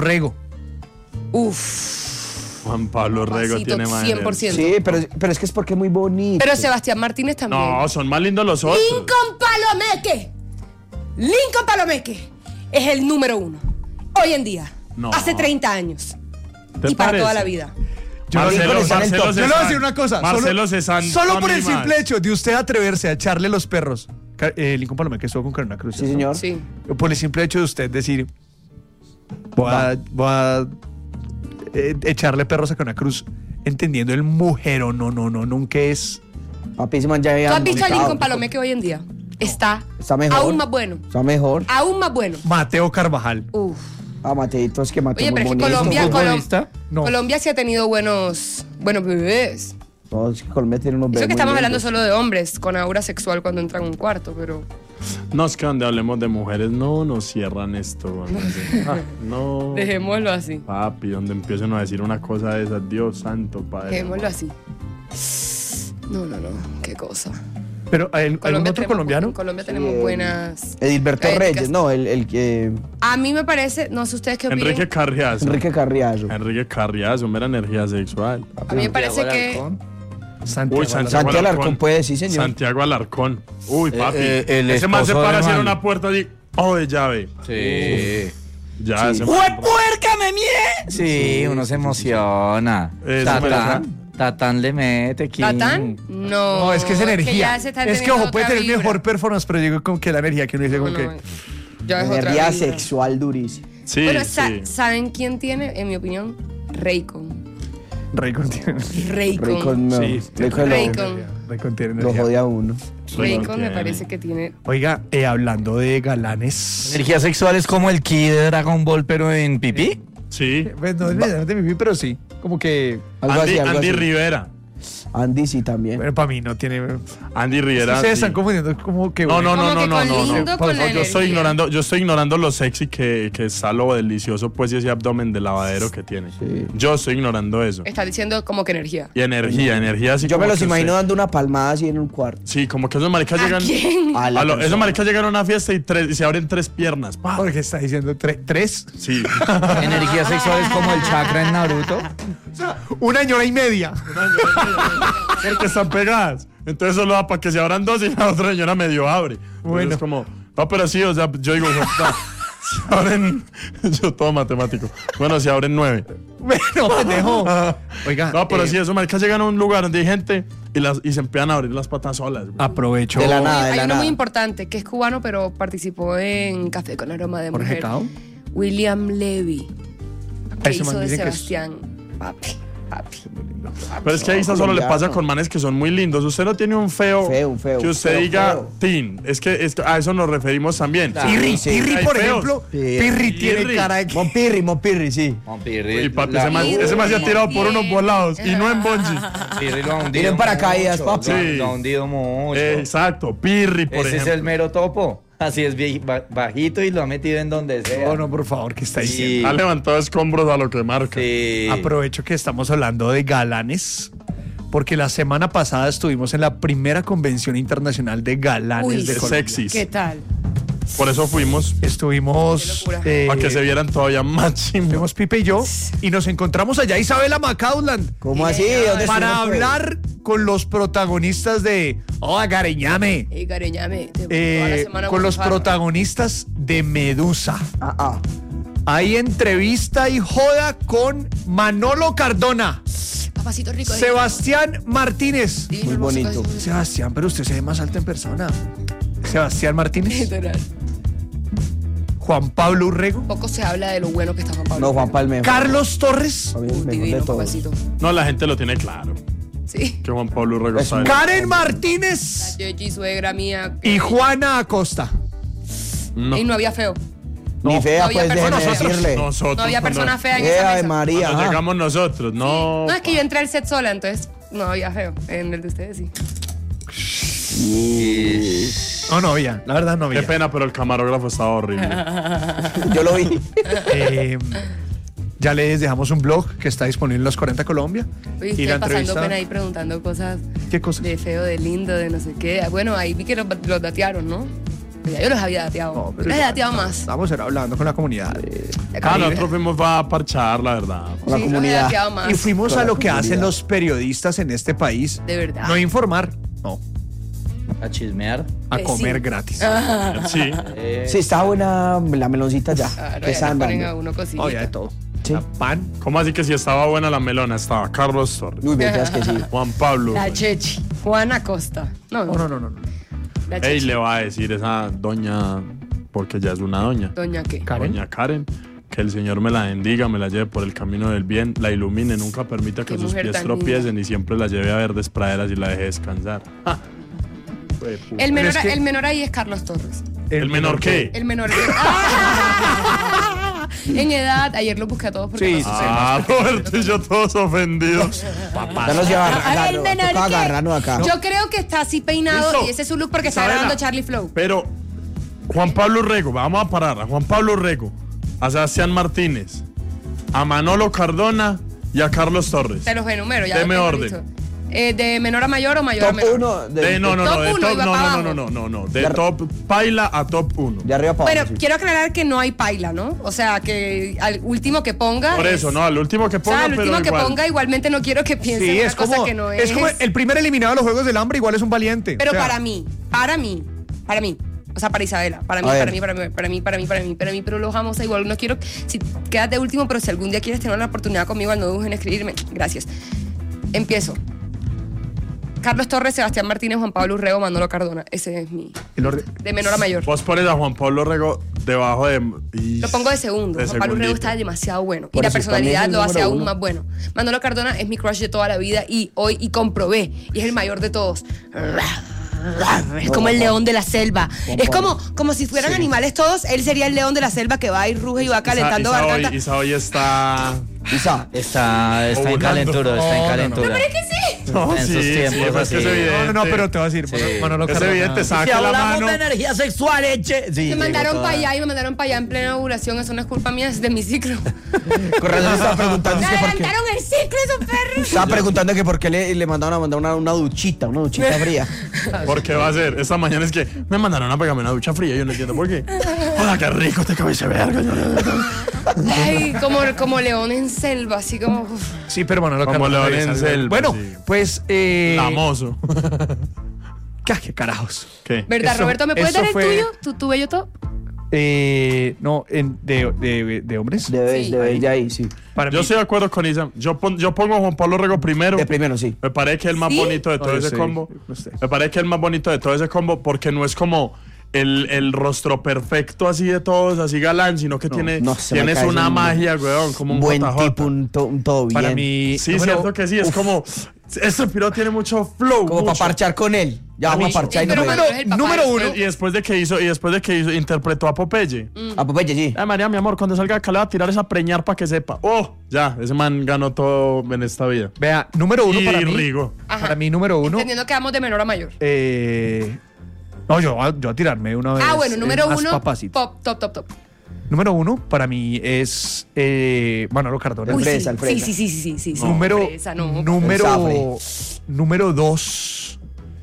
Rego. Juan Pablo Rego tiene más 100%. Sí, pero es que es porque es muy bonito. Pero Sebastián Martínez también. No, son más lindos los otros. Lincoln Palomeque es el número 1. Hoy en día. No. Hace 30 años. ¿Te Y para parece? toda la vida. Marcelo Yo le voy a decir una cosa. Marcelo Cezanne. Solo por el Tony simple Más. hecho de usted atreverse a echarle los perros. Lincoln Palomeque estuvo con Carolina Cruz. Sí, señor. Sí. Por el simple hecho de usted decir, voy a echarle perros a Carolina Cruz, entendiendo el mujero, no, nunca es. Papísimo, ya ¿Tú has visto a publicado. Lincoln Palomeque hoy en día? Está mejor. aún más bueno. Está mejor. Aún más bueno. Mateo Carvajal. Uf. Mateito, es que Mateo Oye, muy pero es que bonito. Colombia, No. Colombia sí ha tenido buenos bebés. No, es que Colombia tiene unos Eso bebés que muy estamos hablando lindos. solo de hombres con aura sexual cuando entran a un cuarto, pero... No, es que donde hablemos de mujeres no nos cierran esto. No. Dejémoslo así. Papi, donde empiecen a decir una cosa de esas, Dios santo, padre. Dejémoslo así. No, qué cosa. Pero ¿hay algún otro colombiano? En Colombia tenemos buenas... Edilberto éticas. Reyes, no, el que... A mí me parece, no sé ustedes qué opinan. Enrique Carriazo. Enrique Carriazo. Enrique Carriazo, mera energía sexual. A mí me parece que... Santiago. Uy, Santiago Alarcón puede, sí, señor. Santiago Alarcón. Uy, papi. el ese man se esposo para de hacia Manu. una puerta de llave. Sí. Ya, Sí. ese ¡Puerca, me mie! Sí, uno se emociona. Tatán le mete aquí. ¿Tatán? No. No, es que es energía. ya se está Es que, teniendo ojo, puede otra tener vibra. mejor performance, pero digo como que la energía que uno dice como No, que... ya es otra Energía vibra. sexual durísima. Sí, Bueno, sí. ¿saben quién tiene, en mi opinión? Raycon. Raycon tiene... Raycon, no. Sí, Raycon Raycon tiene lo energía. jode a uno. Raycon me tiene. parece que tiene... Oiga, hablando de galanes... Energía sexual es como el ki de Dragon Ball, pero en pipí. Sí. Pues no es necesariamente pipí, pero sí. Como que... Algo Andy, así, algo Andy así. Rivera. Andy sí también. Bueno, para mí no tiene... Andy Rivera. Ustedes sí. están confundiendo como que... No, no, no, Como no, que no, con no, lindo, no. con la Yo estoy energía. ignorando lo sexy que está lo delicioso, pues, y ese abdomen de lavadero que tiene. Sí. Yo estoy ignorando eso. Está diciendo como que energía. Y energía así Yo como me los que imagino usted- dando una palmada así en un cuarto. Sí, como que esos maricas ¿A llegan. quién? A la Esos persona. maricas llegan a una fiesta y se abren 3 piernas. ¡Pah! Porque está diciendo tres. Sí. Energía sexual es como el chakra en Naruto. O sea, 1 año y media. Porque están pegadas. Entonces solo da para que se abran 2 y la otra señora medio abre. Bueno. Es como, no, pero sí, o sea, yo digo, se abren, yo todo matemático. Bueno, se abren 9. Bueno, pendejo. Oiga, No, pero sí, esos maricas llegan a un lugar donde hay gente y se empiezan a abrir las patas solas. güey. aprovecho. De la nada, de Hay la uno nada. muy importante que es cubano, pero participó en Café con Aroma de Jorge Mujer. Cao. William Levy. Que Ese hizo man de dice que es- Sebastián. Papi. Pero es que a Isa solo le colombiano. pasa con manes que son muy lindos. Usted no tiene un feo, Un feo. que usted Feo, diga feo. teen. Es que a eso nos referimos también. Pirri, Sí, Pirri, hay por feos. ejemplo. Sí. Pirri tiene Pirri. cara de que... Monpirri, sí. Y papi, ese man se ha tirado por unos volados y no en bungee. Pirri lo ha hundido Miren paracaídas, mucho, papi. Sí. Lo ha hundido mucho. Exacto, Pirri, por Ese es ejemplo. el mero topo. Así es bajito y lo ha metido en donde sea. No, por favor, ¿qué está Sí. diciendo? Ha levantado escombros a lo que marca. Sí. Aprovecho que estamos hablando de galanes, porque la semana pasada estuvimos en la primera convención internacional de galanes Uy, de De Colombia. sexys. ¿Qué tal? Por eso fuimos, Estuvimos... Qué locura. para que se vieran todavía más chimbos. Fuimos Pipe y yo, y nos encontramos allá Isabela Macaulay ¿Cómo así? ¿Dónde para estuvimos, pues? hablar con los protagonistas de Oh, Gareñame, Cariñame. Toda la semana con los bufar. protagonistas de Medusa. Ah. Hay entrevista y joda con Manolo Cardona, Papacito rico. Sebastián Martínez. Divino, Muy hermoso, bonito. casi- Sebastián, pero usted se ve más alto en persona. Sebastián Martínez, Literal. Juan Pablo Urrego, Poco se habla de lo bueno que está Juan Pablo. No, Juan Palmejo. Carlos Torres, Para mí es el mejor Divino, de todos. papacito. No, la gente lo tiene claro. Sí. Que Juan Pablo Urrego Es sabe. Karen Martínez Yoyi, suegra mía. y Juana Acosta. No. Y no había feo. Ni fea, no había pues, déjeme personas. decirle. Nosotros. No había cuando- persona fea en esa Ave mesa. María. Cuando ajá. llegamos nosotros, no. No, es que yo entré al set sola, entonces no había feo. En el de ustedes sí. No había, la verdad no Qué había. pena, pero el camarógrafo estaba horrible. Yo lo vi. Ya les dejamos un blog que está disponible en Los 40 Colombia. Oye, Y estoy la pasando entrevista... pena ahí preguntando cosas ¿Qué cosa? de feo, de lindo, de no sé qué. Bueno, ahí vi que los datearon, ¿no? Pues ya yo los había dateado. No, Yo pero los he ya dateado más. Estamos hablando con la comunidad. Nosotros fuimos a parchar, la verdad. Con la Sí, los he comunidad. dateado más. Y fuimos Con a la lo que comunidad. hacen los periodistas en este país. De verdad. No informar, no, A chismear. a Pues comer sí. gratis. Sí. Sí, está buena la meloncita ya. Claro, que ya están le ponen a dando. uno cosita. Oh, ya de todo. Sí. Pan. ¿Cómo así que si estaba buena la melona? Estaba Carlos Torres, Uy, veas que sí. Juan Pablo. La Chechi. Juana Costa. No, No, no, no, no. La Ey, Chechi. le va a decir esa doña, porque ya es una doña. Doña qué. Karen. Doña Karen, que el Señor me la bendiga, me la lleve por el camino del bien, la ilumine, nunca permita que Qué sus mujer pies tan tropiecen y siempre la lleve a verdes praderas y la deje descansar. ¡Ja! Fue puta. El menor, Pero es que- el menor ahí es Carlos Torres. ¿El menor qué? El menor. ¡Ah! En edad, ayer lo busqué a todos porque Sí, no sí, sé. Ah, Roberto y yo todos ofendidos. Ya nos lleva a agarrar. El menor Toca que- agarrarnos acá. Yo creo que está así peinado Listo. y ese es su look porque está Isabela. grabando Charlie Flow. Pero Juan Pablo Rego, vamos a parar. A Juan Pablo Rego, a Sebastián Martínez, a Manolo Cardona y a Carlos Torres. Te los enumero, ya. Deme lo tengo orden. listo. ¿De menor a mayor o mayor a Top menor? 1 De, no, no, Top no, de uno, top, iba no, para no, abajo. no, no, no, no, de Ya- top paila a top 1. De arriba para Pero abajo. sí. quiero aclarar que no hay paila, ¿no? O sea, que al último que ponga. Por eso, es- no, al último que O sea, ponga, al último pero que igual. ponga, igualmente no quiero que piensen Sí, una es cosa como, que no es. es como el primer eliminado de los Juegos del Hambre, igual es un valiente. Pero O sea, para mí. O sea, para Isabela, para mí, A ver. para mí, pero los amo, o sea, igual no quiero, si quedas de último, pero si algún día quieres tener la oportunidad conmigo, no dudes en escribirme. Gracias. Empiezo. Carlos Torres, Sebastián Martínez, Juan Pablo Urrego, Manolo Cardona. Ese es mi. el orden- De menor a mayor. Vos pones a Juan Pablo Rego debajo de. Lo pongo de segundo. de Juan Pablo Urrego segundito. está demasiado bueno. Por y la eso, personalidad también es el lo hace número aún uno. más bueno. Manolo Cardona es mi crush de toda la vida y hoy comprobé. Y es el mayor de todos. Es como el león de la selva. Es como si fueran animales todos. Él sería el león de la selva que va y ruge y va calentando garganta. Isa hoy está. Isa. Está en Ovulando. calentura, está en No, no, no. calentura. ¿Pero es que sí? No, En sí, sus sí, tiempos pues así. que es evidente. No, no, pero te voy a decir, Sí. Manolo Es Cardona. evidente, saque Si la hablamos mano. de energía sexual, eche. Sí, Me llegó mandaron toda. para allá y me mandaron para allá en plena ovulación. Eso no es culpa mía, es de mi ciclo. Con razón estaba preguntando Me es que por qué. adelantaron el ciclo esos perros. Estaba preguntando que por qué le mandaron a mandar una duchita fría. ¿Por qué va a ser? Esta mañana es que me mandaron a pegarme una ducha fría. Yo no entiendo por qué. Hola, qué rico te cabeza verga. Ay, como león en selva, así como. uf. Sí, pero Manolo Como Cardona. león en es- selva, Bueno, sí. pues. Lamoso. ¿Qué carajos? ¿Qué? ¿Verdad, Eso- Roberto? ¿Me puedes eso dar el fue- tuyo? ¿Tu bello top? No, de hombres. Debe Sí. de ahí, sí. Para Yo mí- estoy de acuerdo con Isa. Yo pongo a Juan Pablo Rego primero. De primero, sí. Me parece que es el más ¿Sí? bonito de todo No, yo ese sé, combo. no sé. Me parece que es el más bonito de todo ese combo porque no es como el rostro perfecto así de todos, así galán, sino que tienes se me una cae, es un magia, weón, como un buen JJ. tipo, un todo bien. Para mí. Sí, número- cierto que sí, es como. Este piro tiene mucho flow. Como para mucho. parchar con él. Ya vamos a parchar y Pero nos bueno, vemos. es el papá número de- uno. Y después de que hizo, interpretó a Popeye. A Popeye, sí. Ay, María, mi amor, cuando salga acá le va a tirar esa preñar para que sepa. Oh, ya, ese man ganó todo en esta vida. Vea, número uno Y para mí. Rigo. Ajá. Para mí, número uno. Entendiendo que vamos de menor a mayor. No, yo a tirarme una vez. Bueno, número más uno. papacito. Top. Número uno para mí es Manolo Cardona. Uy, fresa, el fresa. sí. Número, Fresa, no. número dos.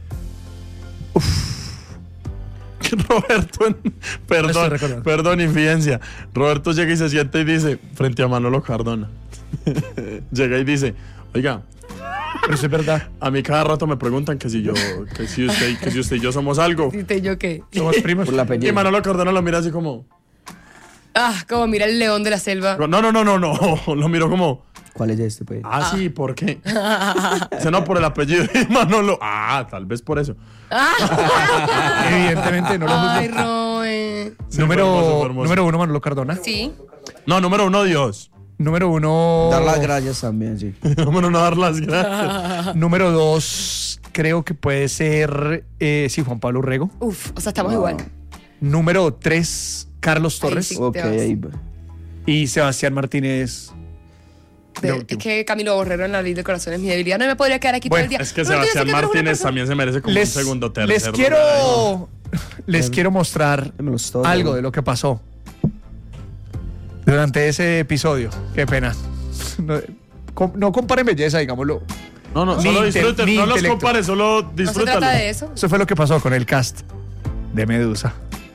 Roberto, estoy recordando. perdón, infidencia. Roberto llega y se sienta y dice, frente a Manolo Cardona. Llega y dice, oiga, Pero eso es verdad. a mí cada rato me preguntan que si usted y yo somos algo. ¿Viste yo qué? Somos primos. Por la Y apellido. Manolo Cardona lo mira así como, Como mira el león de la selva. no, lo miró como, ¿Cuál es este, pues? sí, ¿por qué? Dice, no, por el apellido. Y Manolo, tal vez por eso. Evidentemente no lo juzgo. Ay, Roe. Sí, fue hermoso. Número uno, Manolo Cardona. Sí. No, número uno, Dios. Número uno. Dar las gracias también, sí. Número uno, dar las gracias. Número dos, creo que puede ser. Sí, Juan Pablo Urrego. Uf, o sea, estamos igual. Número tres, Carlos Ahí Torres. sí. Ok, te vas. ahí va. Y Sebastián Martínez. de Es último. que Camilo Borrero en la ley del corazón es mi debilidad. No me podría quedar aquí Bueno, todo el día. Es que Roberto, yo sé Sebastián que tú eres una Martínez persona- también se merece como un segundo, tercer les quiero. Les quiero mostrar Démelos todos, algo ¿no? de lo que pasó durante ese episodio. Qué pena. No comparen belleza, digámoslo. No, Ni solo inte- disfruten, ni no los intelecto. compares, solo No se disfrútalo. trata de eso. Eso fue lo que pasó con el cast de Medusa.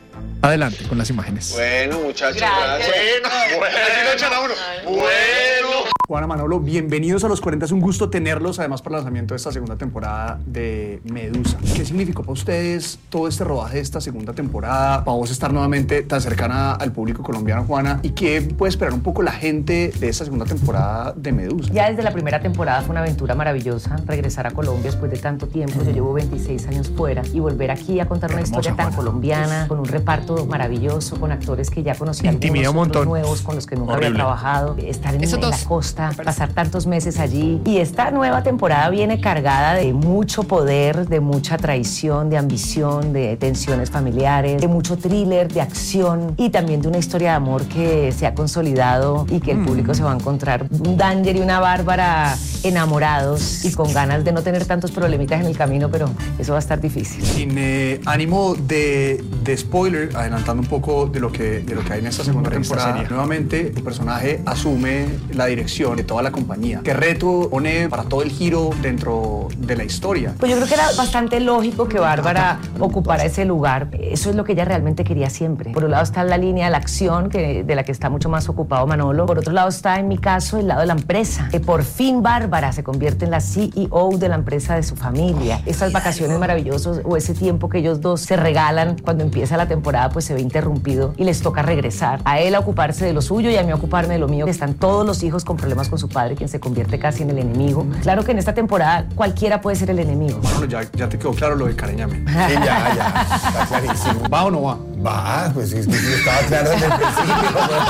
Adelante con las imágenes. Bueno, muchachos, gracias. Bueno, así lo echan a uno. Bueno. Juana, Manolo, bienvenidos a Los 40. Es un gusto tenerlos, además, para el lanzamiento de esta segunda temporada de Medusa. ¿Qué significó para ustedes todo este rodaje de esta segunda temporada? Para vos estar nuevamente tan cercana al público colombiano, Juana. ¿Y qué puede esperar un poco la gente de esta segunda temporada de Medusa? Ya desde la primera temporada fue una aventura maravillosa. Regresar a Colombia después de tanto tiempo. Yo llevo 26 años fuera. Y volver aquí a contar una historia tan colombiana, con un reparto maravilloso, con actores que ya conocía, intimida un montón, nuevos con los que nunca había trabajado. Estar en la costa, pasar tantos meses allí. Y esta nueva temporada viene cargada de mucho poder, de mucha traición, de ambición, de tensiones familiares, de mucho thriller, de acción y también de una historia de amor que se ha consolidado y que el público se va a encontrar. Un Danger y una Bárbara enamorados y con ganas de no tener tantos problemitas en el camino, pero eso va a estar difícil. Sin ánimo de spoiler, adelantando un poco de lo que hay en esta segunda temporada, nuevamente tu personaje asume la dirección de toda la compañía. ¿Qué reto pone para todo el giro dentro de la historia? Pues yo creo que era bastante lógico que Bárbara ocupara ese lugar. Eso es lo que ella realmente quería siempre. Por un lado está la línea de la acción, de la que está mucho más ocupado Manolo. Por otro lado está, en mi caso, el lado de la empresa. Que por fin Bárbara se convierte en la CEO de la empresa de su familia. Esas vacaciones maravillosas o ese tiempo que ellos dos se regalan cuando empieza la temporada, pues se ve interrumpido y les toca regresar. A él a ocuparse de lo suyo y a mí a ocuparme de lo mío. Están todos los hijos con problemas con su padre, quien se convierte casi en el enemigo. Claro que en esta temporada cualquiera puede ser el enemigo. Bueno, ya te quedó claro lo de Careñame. Sí, ya, está clarísimo. ¿Va o no va? Va, pues es que estaba claro desde el principio.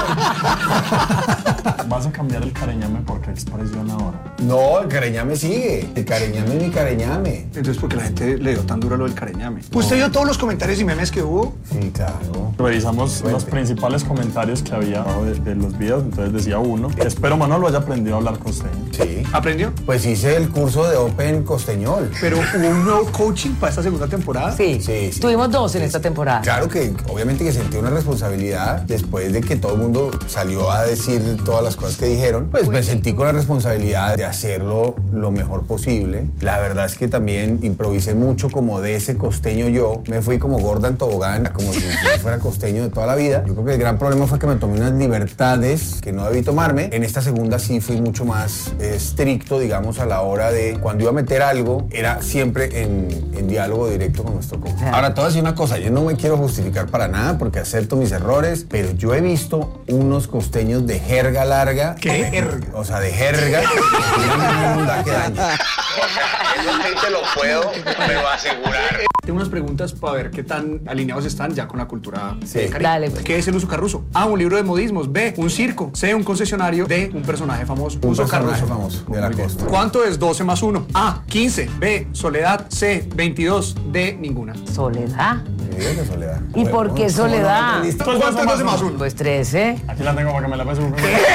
¿Vas a cambiar el Careñame por qué expresión ahora? No, el Careñame sigue. El Careñame es mi Careñame. Entonces, ¿por qué la gente le dio tan duro lo del Careñame? ¿Usted vio todos los comentarios y memes que hubo? Sí, claro. Revisamos los principales comentarios que había abajo de los videos, entonces decía uno. Espero Manolo haya aprendido a hablar costeño. Sí. ¿Aprendió? Pues hice el curso de Open Costeñol. ¿Pero hubo un nuevo coaching para esta segunda temporada? Sí. Tuvimos dos en esta temporada. Claro que obviamente que sentí una responsabilidad después de que todo el mundo salió a decir todas las cosas que dijeron, pues me sentí con la responsabilidad de hacerlo lo mejor posible. La verdad es que también improvisé mucho como de ese costeño yo. Me fui como gorda en tobogán, como si yo fuera costeño de toda la vida. Yo creo que el gran problema fue que me tomé unas libertades que no debí tomarme. En esta segunda sí fui mucho más estricto, digamos, a la hora de cuando iba a meter algo, era siempre en diálogo directo con nuestro coach. Ahora, te voy a decir una cosa, yo no me quiero justificar para nada porque acepto mis errores, pero yo he visto unos costeños de jerga larga. ¿Qué jerga? O sea, de jerga. No da que daño. Eso sí te lo puedo asegurar. Tengo unas preguntas para ver qué tan alineados están ya con la cultura. Sí. Dale, pues. ¿Qué es el uso carruso? A, un libro de modismos. B, un circo. C, un concesionario. D, un personaje famoso. Un Uso personaje carruso famoso de la Muy bien. costa. ¿Cuánto es 12 más 1? A, 15. B, soledad. C, 22. D, ninguna. Soledad. Me digo que soledad. ¿Y por qué soledad? ¿Cuánto es 12 más 1? Pues 13. Aquí la tengo para que me la pese.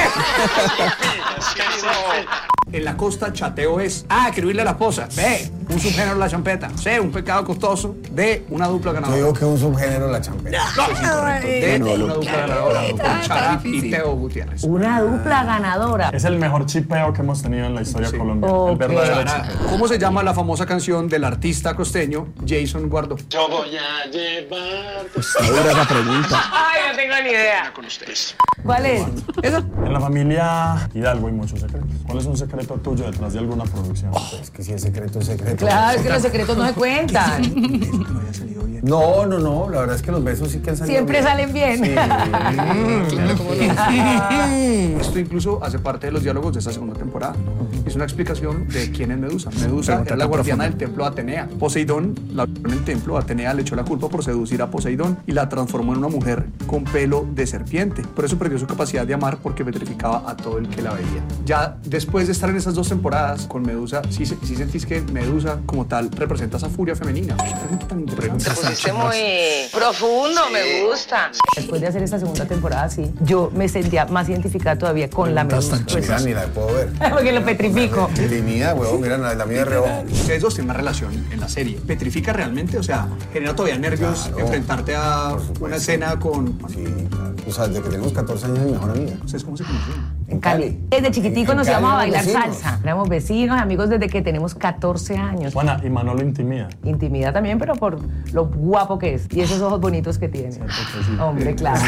En la costa, chateo es A, escribirle a la esposa. B, un subgénero de la champeta. C, un pecado costoso. D, una dupla Yo ganadora. digo que un subgénero de la champeta. D, una dupla ganadora. Con Chara y Teo Gutiérrez. Una dupla ganadora. Es el mejor chipeo que hemos tenido en la historia colombiana. Ok. El verdadero Chara, chipeo. ¿cómo se llama la famosa canción del artista costeño Jason Guardó? Yo voy a llevar Ahora la pregunta. Ay, no tengo ni idea. con ustedes. ¿Cuál es? En la familia Hidalgo hay muchos secretos. ¿Cuál es un secreto tuyo detrás de alguna producción? Es que si es secreto, es secreto. Claro, es que los secretos no se cuentan. No, la verdad es que los besos sí que han salido Siempre bien. salen bien. Sí. Claro, cómo no. Esto incluso hace parte de los diálogos de esta segunda temporada. Es una explicación de quién es Medusa. Medusa era la guardiana del templo de Atenea. Poseidón la vio en el templo. Atenea le echó la culpa por seducir a Poseidón y la transformó en una mujer con pelo de serpiente. Por eso perdió su capacidad de amar porque petrificaba a todo el que la veía. Ya después de estar en esas 2 temporadas con Medusa, sí sentís que Medusa como tal representa esa furia femenina. Qué pregunta tan interesante. Pusiste muy profundo, me gusta. Después de hacer esta segunda temporada, sí, yo me sentía más identificada todavía con la Medusa. Pues, Mira, ni la puedo ver. porque lo petrifico. Ni mía, huevón, mira, la mía de reojo. Ustedes dos tienen una relación en la serie. ¿Petrifica realmente? O sea, ¿genera todavía nervios Claro, enfrentarte a por supuesto. una escena con... Sí, claro. O sea, desde que tenemos 14 años es mi mejor amiga. ¿Ustedes cómo se conocieron? En Cali. Desde chiquiticos En nos Cali íbamos a bailar éramos vecinos. salsa. Éramos vecinos, amigos desde que tenemos 14 años. Juana, y Manolo intimida. Intimida también, pero por lo guapo que es. Y esos ojos bonitos que tiene. Hombre, claro.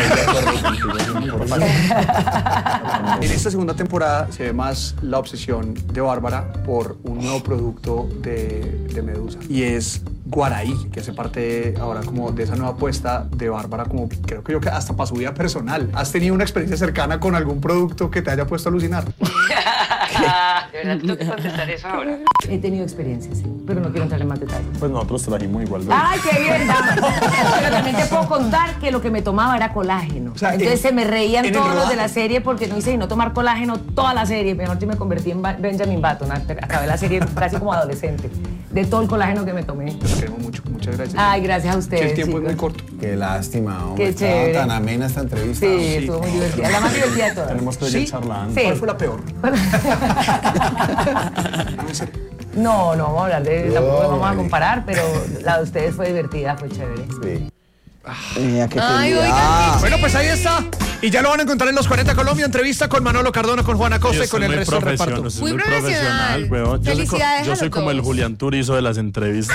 En esta segunda temporada se ve más la obsesión de Bárbara por un nuevo producto de Medusa. Y es Guaraí, que hace parte ahora como de esa nueva apuesta de Bárbara, como creo que hasta para su vida personal. ¿Has tenido una experiencia cercana con algún producto que te haya puesto a alucinar? De verdad, tengo que contestar eso ahora. He tenido experiencias, sí, pero no quiero entrar en más detalles. Pues nosotros trajimos igual. ¡Ay, qué bien, dama! Pero también te puedo contar que lo que me tomaba era colágeno. O sea, entonces se me reían en el todos los de rodaje. la serie porque no hice y no tomar colágeno toda la serie. Mejor yo me convertí en Benjamin Button. Acabé la serie casi como adolescente. De todo el colágeno que me tomé. Te queremos mucho. Muchas gracias. Ay, gracias a ustedes. Que el tiempo es muy chicos. corto. Qué lástima, hombre. Qué Estaba chévere. tan amena esta entrevista. Sí, estuvo muy divertida. La más divertida de todas. Tenemos que seguir charlando. Sí. ¿Cuál fue la peor? No, no vamos a hablar de... Tampoco No, vamos a marica. comparar, pero la de ustedes fue divertida, fue chévere. Sí. Qué Ay, felicidad. oigan, Bueno, pues ahí está. Y ya lo van a encontrar en Los 40 Colombia. Entrevista con Manolo Cardona, con Juana Costa y con el resto del reparto. Muy profesional. Weón. Felicidades Yo a soy los como el dos. Julián Turizo de las entrevistas.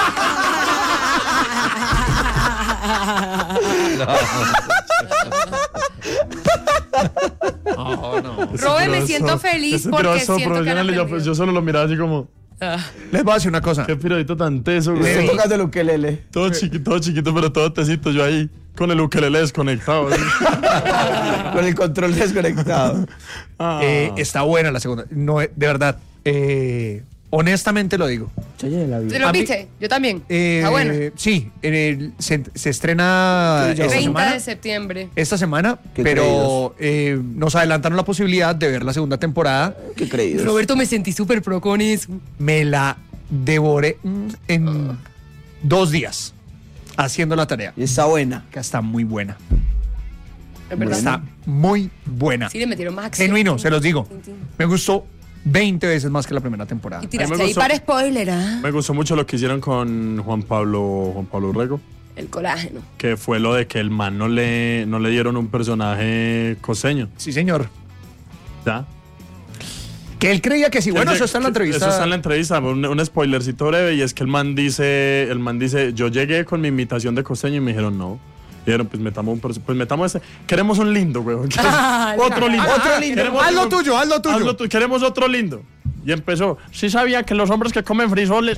Robe, me siento feliz porque siento que han profesional y yo, aprendido. yo solo lo miraba así como, Les voy a decir una cosa. qué pirodito tan teso, güey. Estoy tocando el ukelele. Todo chiquito, pero todo tesito. Yo ahí con el ukelele desconectado. ¿sí? Con el control desconectado. Ah. Está buena la segunda. No, de verdad. Honestamente lo digo. Oye, de la ¿Te vida. lo A mí- viste? Yo también. Está bueno. Sí, se estrena Sí, yo. esta 30 semana. de septiembre. Esta semana, Qué pero nos adelantaron la posibilidad de ver la segunda temporada. Qué creídos. Roberto, me sentí súper pro con eso. Me la devoré en 2 días haciendo la tarea. Y está buena. Que está muy buena. Es verdad. Está muy buena. Sí, le metieron más acción. Genuino, se los digo. Me gustó 20 veces más que la primera temporada. Y A tiraste mí me ahí gustó. para spoiler, ¿ah? Me gustó mucho lo que hicieron con Juan Pablo Rego, El colágeno. que fue lo de que el man no le dieron un personaje costeño. Sí, señor. ¿Ya? Que él creía que sí. Bueno, eso está en la entrevista. Eso está en la entrevista, un spoilercito breve, y es que el man dice, yo llegué con mi imitación de costeño y me dijeron no. Dijeron, pues metamos ese. Queremos un lindo, weón. Otro lindo. Otro lindo. Queremos Haz lo un- tuyo, haz lo tuyo. Queremos otro lindo. Y empezó, sí sabía que los hombres que comen frisoles.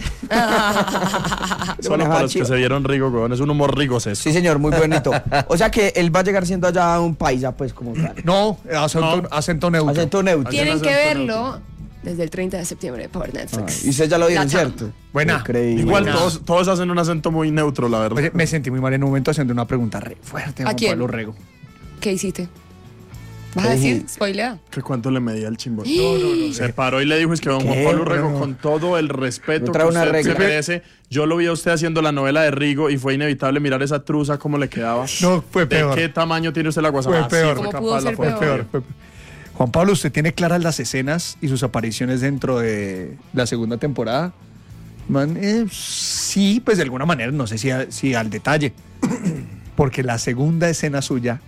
Solo para los que se vieron rico, weón. Es un humor rigoso. Sí, señor, muy bonito. O sea que él va a llegar siendo allá un paisa, pues, como tal. No, acento neutro. Acento neutro. Tienen que acento verlo desde el 30 de septiembre por Netflix. Y ustedes ya lo vieron, Latam. ¿cierto? Buena. Increíble. Igual Buena. todos hacen un acento muy neutro, la verdad. Oye, me sentí muy mal en un momento haciendo una pregunta re fuerte a ¿A Juan quién? Pablo Rego. ¿Qué hiciste? ¿Vas a decir? Spoilea. ¿Que cuánto le medía el chimbo? No. Se paró y le dijo, es que don Juan Pablo Rego, con todo el respeto Me que trae una usted se regla. merece, yo lo vi a usted haciendo la novela de Rigo y fue inevitable mirar esa truza cómo le quedaba. No, fue peor. ¿De qué tamaño tiene usted la guasama? Fue peor. ¿Cómo capaz pudo la ser fue peor? Fue peor. Juan Pablo, ¿usted tiene claras las escenas y sus apariciones dentro de la segunda temporada? Man, sí, pues de alguna manera, no sé si al detalle. Porque la segunda escena suya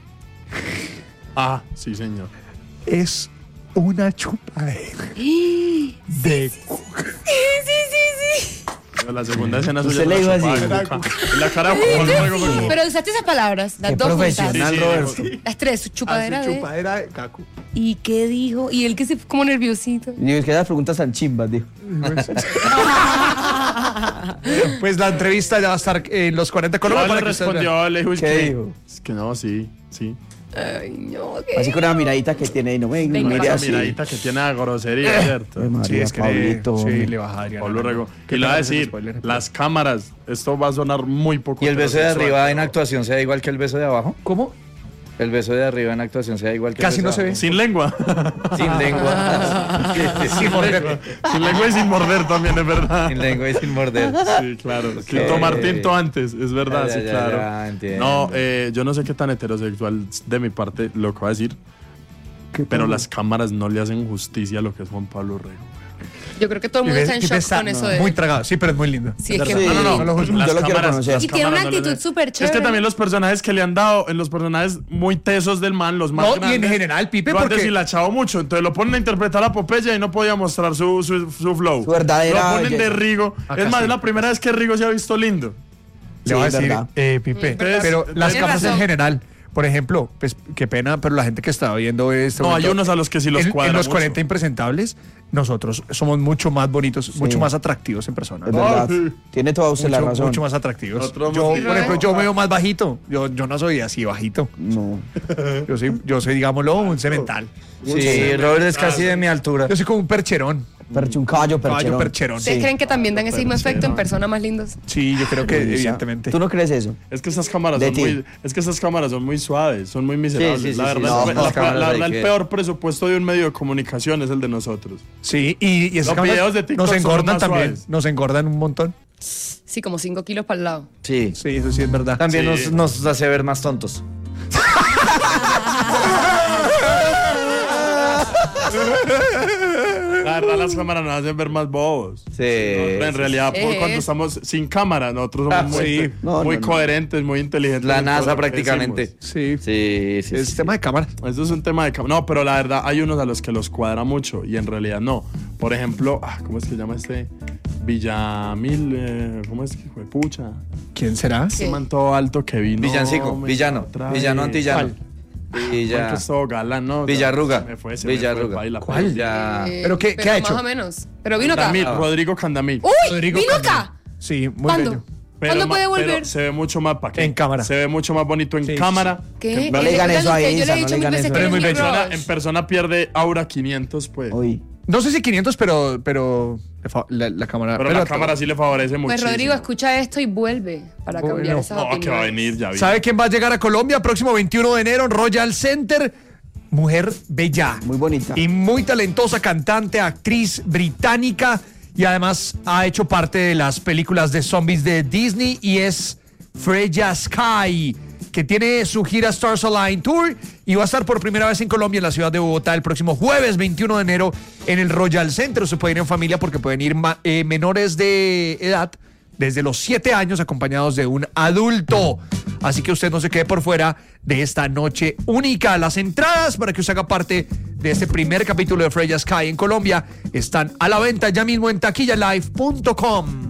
Ah, sí, señor. es una chupadera de cuca. La segunda escena Usted suya le es iba a la decir. chupada de cuca. Y la cara de Juan Pablo Rego fue como- Pero usaste esas palabras, las Qué dos juntas. profesional, Sí, Roberto. Las tres, chupadera Hace de... chupadera de cacu. ¿Y qué dijo? Y él que se fue como nerviosito. Y es que las preguntas tan chimbas, dijo. Pues la entrevista ya va a estar en Los 40 No, Colombia. le para que ustedes vean. respondió, le dijo, es ¿Qué que- dijo? Es que no, sí. Ay, no, ¿qué? Así con una miradita que tiene y no me Venga, mire Esa así. miradita que tiene a grosería, ¿cierto? Ay, María, Sí, es que Pablito, sí, hombre. le baja a Adriana. Pablo Rego. ¿Qué Y le va a tal ese decir, spoiler? las cámaras, esto va a sonar muy poco. ¿Y el beso de heterosexual, arriba en pero- actuación sea igual que el beso de abajo? ¿Cómo? El beso de arriba en actuación sea igual que Casi el no beso se de ve. Sin lengua. abajo. Sin lengua. Sin morder. Sin lengua y sin morder también, es verdad. Sin lengua y sin morder. Sí, claro. Quinto Martín, to antes, es verdad, Ya, sí, ya, claro. ya, entiendo. No, yo no sé qué tan heterosexual de mi parte lo que va a decir, pero las cámaras no le hacen justicia a lo que es Juan Pablo Rego. Yo creo que todo el mundo está en shock con eso de... Muy tragado, sí, pero es muy lindo. Sí, es que Sí, No, yo lo quiero conocer. Y tiene una actitud súper chévere. Es que también los personajes que le han dado, en los personajes muy tesos del man, los más No, grandes, y en general, Pipe, lo han porque... deshilachado mucho. Entonces lo ponen a interpretar a Popeye y no podía mostrar su flow. Su verdadera Lo ponen de belleza. Rigo. Acá Es más, sí. es la primera vez que Rigo se ha visto lindo. Le voy a Sí, es decir, verdad. Pipe, Entonces, pero las tienes capas en razón. general, por ejemplo, pues qué pena, pero la gente que estaba viendo esto. No, hay unos a los que sí los cuadra En los mucho. 40 impresentables, nosotros somos mucho más bonitos, mucho más atractivos en persona. Es verdad. Ay. Tiene toda usted la Mucho, razón. mucho más atractivos. Nosotros Yo, somos- por ejemplo, yo me veo más bajito. Yo no soy así bajito. No. Yo soy, digámoslo, un cemental. Sí, Robert es casi de mi altura. Yo soy como un percherón. Un caballo Caballo percherón. percherón. ¿Ustedes Sí. creen que también dan ese mismo efecto en personas más lindas? Sí, yo creo que Luisa, evidentemente. ¿Tú no crees eso? Es que esas cámaras De son ti. muy, es que esas cámaras son muy suaves, son muy miserables. Sí, sí, la sí, verdad, sí, la las cámaras hay verdad, el que- peor presupuesto de un medio de comunicación es el de nosotros. Sí, y esas Los cámaras videos de TikTok nos son engordan más también. suaves. Nos engordan un montón. Sí, como 5 kilos para el lado. Sí. Sí, eso sí es verdad. También Sí. nos hace ver más tontos. La verdad, las cámaras nos hacen ver más bobos. Sí. Nosotros, en realidad, por cuando estamos sin cámara, nosotros somos muy, sí. muy coherentes, muy inteligentes. La en todo NASA lo que prácticamente. decimos. Sí. Sí, sí, Es sí. tema de cámara. Eso es un tema de cámara. No, pero la verdad, hay unos a los que los cuadra mucho y en realidad no. Por ejemplo, ¿cómo es que se llama este? Villamil, ¿cómo es que fue? Pucha. ¿Quién será? Ese man todo alto que vino. Villancico, me villano. trae. Villano antillano. ¿Cuál? Villa. Que es todo galán, ¿no? Villarruga. Se me fue, Villarruga. baila. ¿Cuál? Ya. ¿Pero qué ha hecho? Más o menos. Pero vino acá. Candamil, Rodrigo Candamil. ¡Uy! Rodrigo ¡Vino Candamil. acá! Sí, muy ¿Cuándo? bello. ¿Cuándo puede pero volver? se ve mucho más ¿para qué? En cámara. Se ve mucho más bonito en Sí, cámara. ¿Qué? No le digan eso a Yo le Isa, he no dicho le mil digan veces eso. que Pero es muy mi bello. crush. En persona pierde aura 500, pues. Uy. No sé si 500, pero la cámara. Pero la cámara sí le favorece mucho. Pues Rodrigo, escucha esto y vuelve para Bueno. cambiar esas No, opiniones. que va a venir, ya vi. ¿Sabe quién va a llegar a Colombia? Próximo 21 de enero en Royal Center. Mujer bella. Muy bonita. Y muy talentosa cantante, actriz británica. Y además ha hecho parte de las películas de zombies de Disney. Y es Freya Sky, que tiene su gira Stars Align Tour. Y va a estar por primera vez en Colombia, en la ciudad de Bogotá, el próximo jueves 21 de enero en el Royal Center. Se puede ir en familia porque pueden ir menores de edad desde los 7 años acompañados de un adulto. Así que usted no se quede por fuera de esta noche única. Las entradas para que usted haga parte de este primer capítulo de Freya Sky en Colombia están a la venta ya mismo en taquillalive.com.